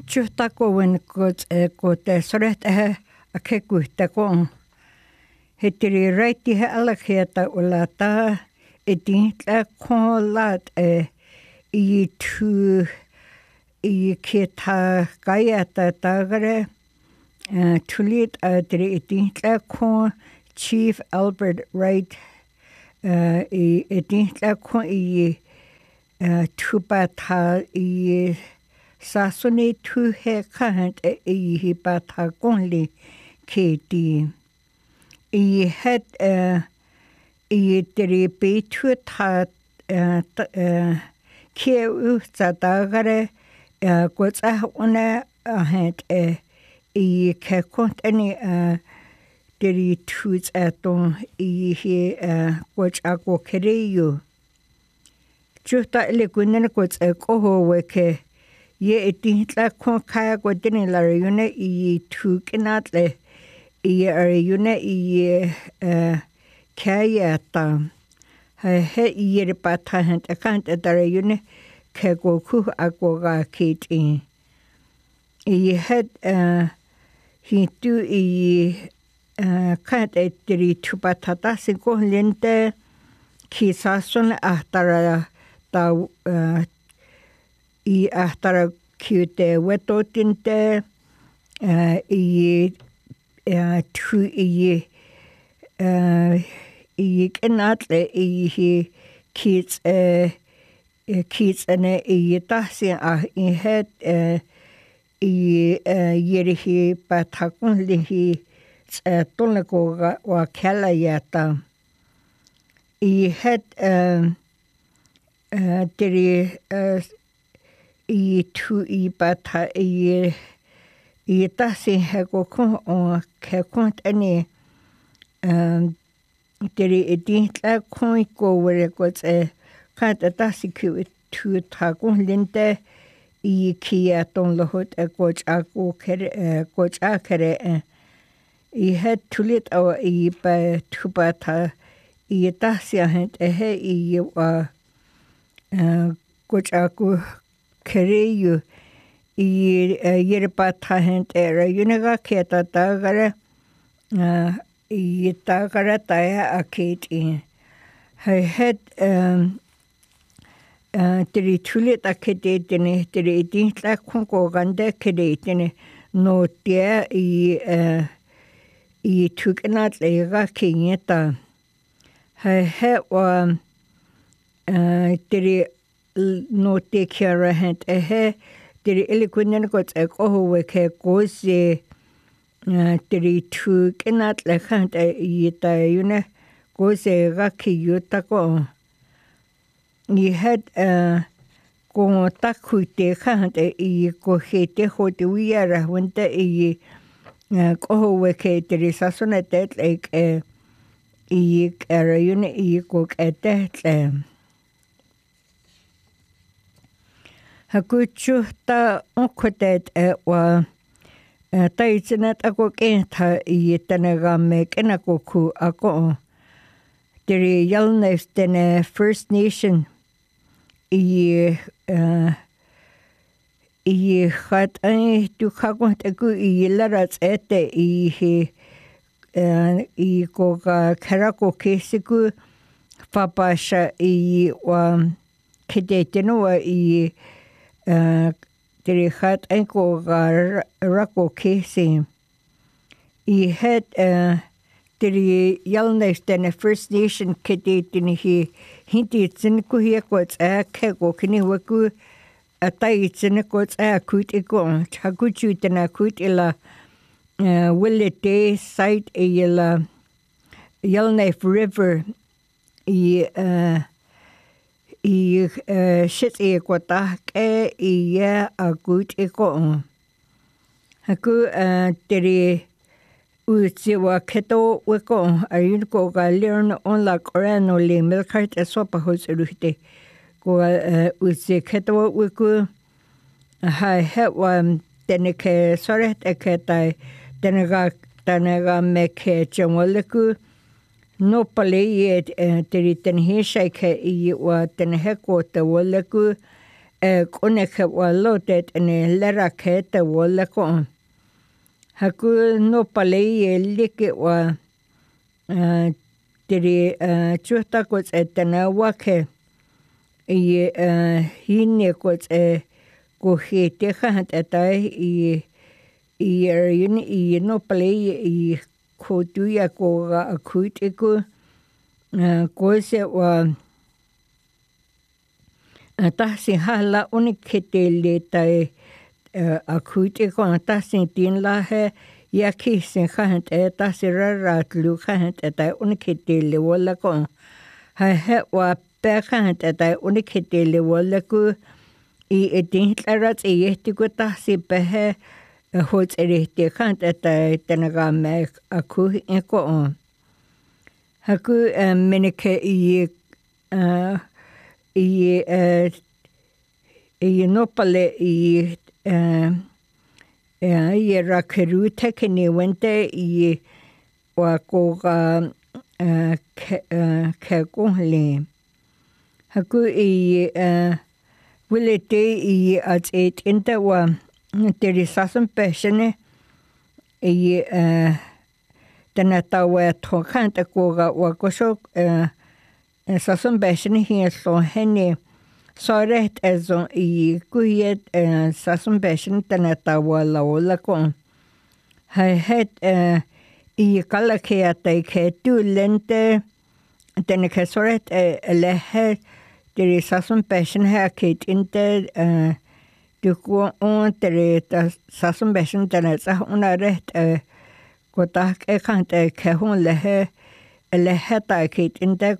Tjuhtakowen ko te soret a kekuhtakon. Hetiri reitti he alakieta ulata edintla kolat I tu I kita kayata tagare tulit adri edintla kon Chief Albert Wright I edintla kon I tupata I sasone tu he kahant I hipata konli keti. I had I dri betu ta keu zadagare gotsa one had I kekont any dri tuts aton I he gocha go kereyu. Juta ilikunen gots koho weke ye etintla kon kaya godini la yune I tukinatle I yune I kaya he I pata hent akant dare yune ke go ku agoga kiti I had he do I kant etri tupata sinko lente kisason ahtara ta I ahtara cute wetotinte I tu I kenatle I kids kids ane I tasia I had yerihi patakun lihi tonleko wa kalayata I had diri I tu I bata I tasi hego kon o ke kont ani diri edintla kon ko were gots kanta tasi ku tu takon linte I kia ton lohot goch ako kere goch akere I had tulit o I ba tubata I tasi ahent he I wa goch ako kereyu I yerpata hent era yunega keta tagara I tagara taya aketi I had diri tulit akete tene diri idintla kongo ganda kede tene no tia I tukinat lega kinyeta I had wa diri no te kiara hent diri ilikunen gots koho weke goze diri tu kenat lekant ta yune goze gaki yutako I had ko takute kant ko hete hote wiara wente koho weke diri sasonetet like era yune ko etetle Hakuchu ta onkotet wa taitsinat ako kenta I tanagame kenakoku ako diri yalnes tene First Nation I hat ai tu kakont aku I larats ete I koga karako kesiku papasha I wa kedetenoa I diri hat ai koga rako kesi I had diri yalnes tene First Nation kedetini hinti tsinkuhi kots kego kini waku atai tsinkots akut iko chakuchu tena kut ila Willete site ila Yellowknife River shit kwata ke akut iko haku diri Utsiwa keto weko ayun ko ga learn on la korano le milkart sopa hos ruhte ko utsi keto weko ha hetwa teneke soret eketai tenega meke chomoliku no pale teri tenhe shaike I wa tenhe ko te woleku Koneke walotet ene lera kete wole ko. Haku no palei like wa tiri chuta ko etena wake I hine ko ko hete khat etai I no palei I ko tuya ko akuite ko ko se wa tahsin hala uniketele tai akuite ko tahsin tin la he ya kisin khat tahsin rarat lu khat tai uniketele wala ko ha he wa pe khat tai uniketele wala ko I etin tlarat yehti ko tahsin pe he hot erehti khat tai tenaga me aku ko haku menike I nopale I rakeru tekeni wente I wa ko ke kohli haku wilete at it inte wa teri sasum peshene tenata wa tokanta ko wa kosho sasum peshene hi so hene Soret ezon I kuyet sasum beshin tenata wala wala ko. Hai het I kalakeata ke tu lente teneke soret lehe deri sasum beshin ha kit inte du ko on deri sasum beshin tenata una ret ko tak kante ke hon lehe ta kit inte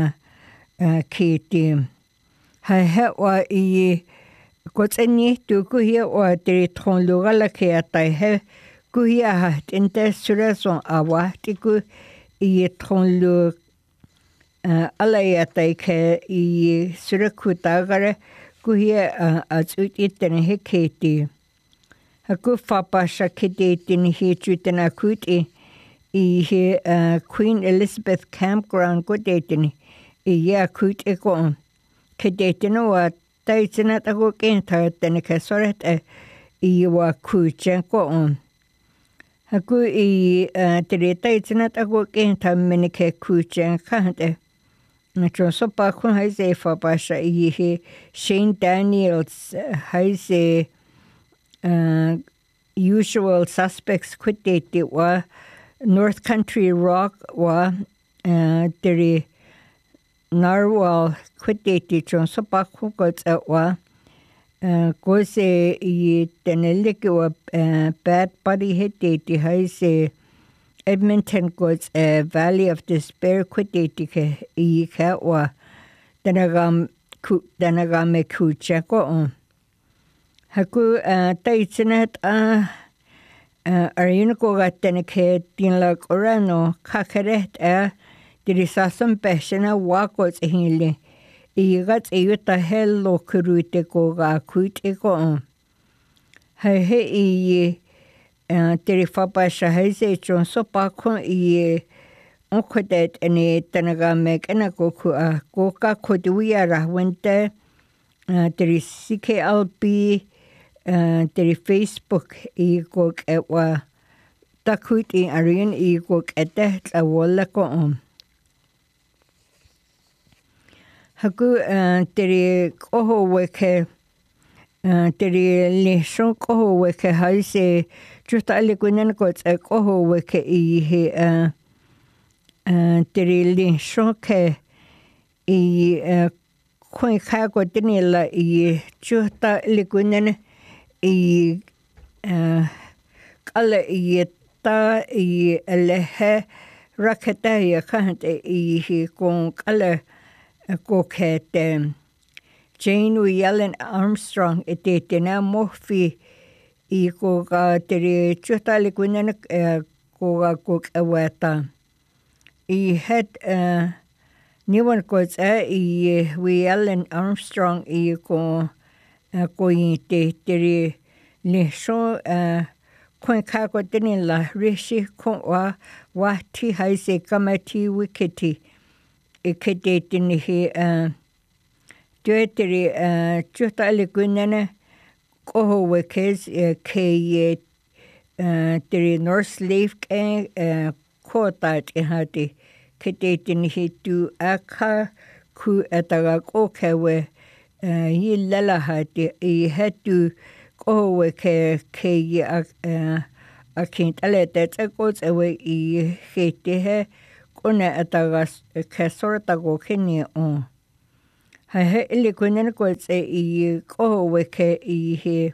kiti. Hai he wa I kotseni tu kuhia wa tiri tron luga la kia tai he kuhia ha tinte sura son awa tiku I tron lu ala ya tai ke I sura kutagare kuhia atsuti tene he keti. Haku whapasha kete tini he chutena kuti I he Queen Elizabeth Campground kote tini I ya kuti ko Kedetino wa taitina tako kenta tene ke soret I wa kuchen ko on. Haku I tere taitina tako kenta mene ke kuchen kante. Nacho sopa kun haise whapasha I he Shane Daniels haise usual suspects kutete wa North Country Rock wa tere Narwhal kutete chon sopa kukot wa ko se I tenelike wa bad buddy hetete haise Edmonton goes Valley of Despair kutete ke I ka wa danagam me kucha ko on. Haku taitsinat arino ko gatene ke tinla korano kakeret dirisasam peshena wakos hile igat eyuta hello kurute ko ga kute ko on. He terifapa shahise chon sopa kon onkodet ene tanaga mek enakoku koka koduya rahwente teri CKLB teri Facebook kok etwa takut arin kok ete tawala ko on. Haku teri koho weke teri lishon koho weke haise justa alikunen ko koho weke he teri lishon ke koin kago tinila justa alikunen kala ta lehe raketa ya kante he kon kala ko kete Jane Yellen Armstrong etena mofi ko ga teri chutali kunen ko ga ko awata had niwan ko Yellen Armstrong ko teri lesho kon ka ko tinila rishi ko wa ti haise kamati wikiti ikete tini he työteri juhta eli kynnene kohowekes kei teri North Leaf kotaat ihati keteetin hitu akka ku etaga kokewe yillela hati I hatu kohoweke kei akin taletet ekots ewe I hete kone etaga kesortago kini on. He ili kunen koets I kohoweke I he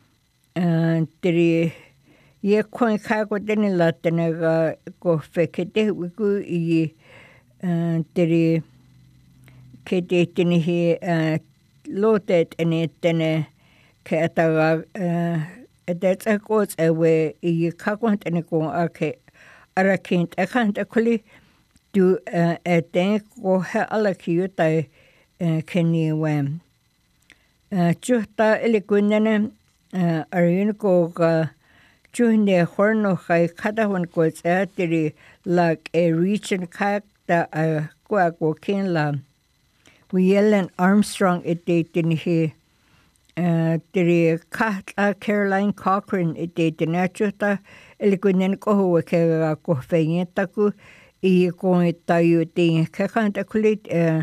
teri ye koin kago deni latenega ko fekete wiku I teri kete tini he lotet enetene ke ataga edet ekots ewe I kago teni ko ake arakint ekant ekuli du eten ko he alakiutai keni wem. Juhta ili kunnene arin ko ga juhne horno kai kadawan ko tiri lag region kakta kwa ko kinla. Wielen Armstrong itetin he tiri kahta Caroline Cochrane itetin juhta ili kunnene kohuwa ke ko feyentaku I ko tayu ting kakanta kulit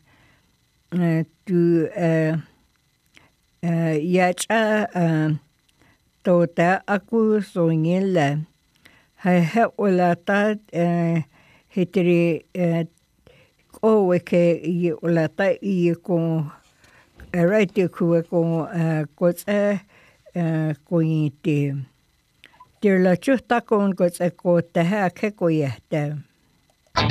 tu yacha tota aku songilla he ulata hitri koweke I ulata I ko right ku ko kotse ko yiti dirla chuta kon kotse ko ta ha ke ko yehta